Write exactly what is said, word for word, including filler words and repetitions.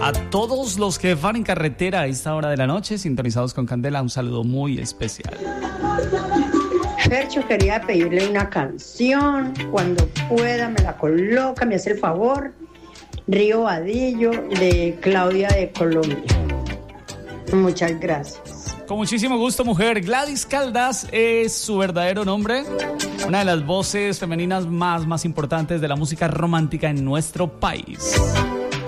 A todos los que van en carretera a esta hora de la noche, sintonizados con Candela, un saludo muy especial. Fercho, quería pedirle una canción. Cuando pueda me la coloca, me hace el favor. Río Vadillo, de Claudia de Colombia. Muchas gracias. Con muchísimo gusto, mujer. Gladys Caldas es su verdadero nombre. Una de las voces femeninas más, más importantes de la música romántica en nuestro país.